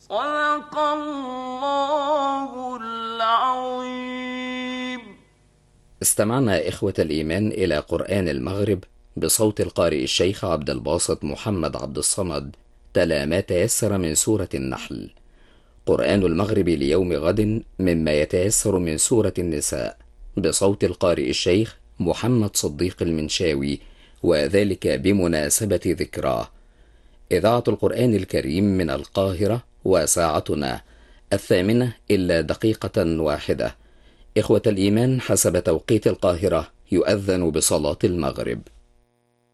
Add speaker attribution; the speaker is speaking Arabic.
Speaker 1: صدق الله العظيم.
Speaker 2: استمعنا إخوة الإيمان إلى قرآن المغرب بصوت القارئ الشيخ عبد الباسط محمد عبد الصمد، تلا ما تيسر من سورة النحل. قرآن المغرب ليوم غد مما يتيسر من سورة النساء بصوت القارئ الشيخ محمد صديق المنشاوي، وذلك بمناسبة ذكراه. إذاعة القرآن الكريم من القاهرة، وساعتنا 8:01. إخوة الإيمان، حسب توقيت القاهرة يؤذن بصلاة المغرب.